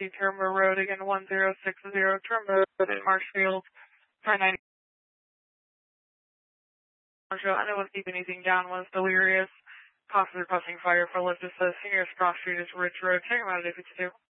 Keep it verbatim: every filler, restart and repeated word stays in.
T Turnbow Road, again one zero six zero Turnbow Road in Marshfield, car ninety. Marshall, anyone keep anything down was delirious, possibly causing fire for lift assist. Nearest cross street is Ridge Road, take him out of fifty-two.